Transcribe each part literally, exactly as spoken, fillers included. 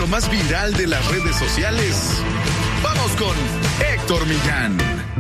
lo más viral de las redes sociales. Vamos con Héctor Millán.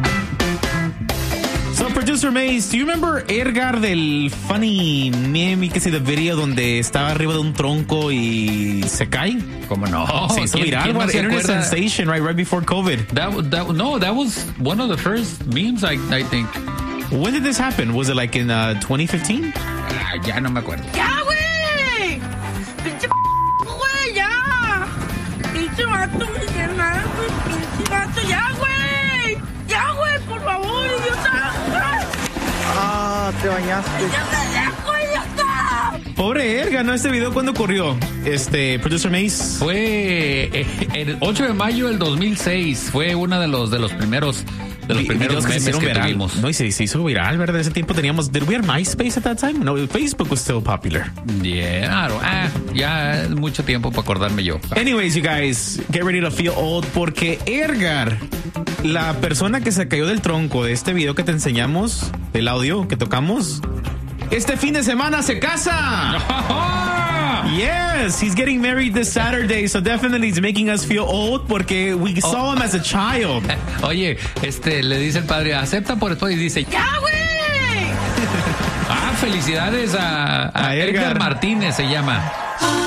So, Producer Maze, do you remember Edgar del funny meme, que sí, the video donde estaba arriba de un tronco y se cae? ¿Cómo no? Se hizo viral, was internet sensation, right, right before COVID. That, that, no, that was one of the first memes, I, I think. When did this happen? Was it like in uh, twenty fifteen? Ah, ya no me acuerdo. ¡Ya, güey! ¡Pinche güey, ya! ¡Pinche vato, Miguel Ángel! ¡Pinche vato, ya, güey! ¡Ya, güey, por favor, idiota! Ah, te bañaste. ¡Ya, ya, güey, ya está! Pobre Edgar, ¿no? Este video, ¿cuándo ocurrió? Este, Producer Maze. Fue eh, el ocho de mayo del dos mil seis. Fue uno de los, de los primeros... De los primeros que memes se hicieron que viral. tuvimos. No, y se, se hizo viral, ¿verdad? Ese tiempo teníamos... Did we have MySpace at that time? No, Facebook was still popular. Yeah, claro. Ah, ya mucho tiempo para acordarme yo. Anyways, you guys, get ready to feel old, porque Edgar, la persona que se cayó del tronco de este video que te enseñamos, del audio que tocamos, este fin de semana se casa. Yes, he's getting married this Saturday, so definitely it's making us feel old porque we saw oh. him as a child. Oye, este, le dice el padre, acepta por esto, y dice, ¡ya, güey! ah, felicidades a, a, a Edgar. Edgar Martínez se llama.